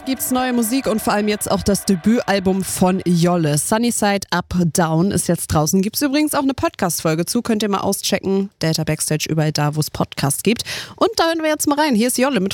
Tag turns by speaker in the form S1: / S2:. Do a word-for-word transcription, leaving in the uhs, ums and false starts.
S1: gibt's neue Musik und vor allem jetzt auch das Debütalbum von Jolle. Sunnyside Up Down ist jetzt draußen. Gibt's übrigens auch eine Podcast-Folge zu, könnt ihr mal auschecken. Delta Backstage überall da, wo es Podcasts gibt. Und da hören wir jetzt mal rein. Hier ist Jolle mit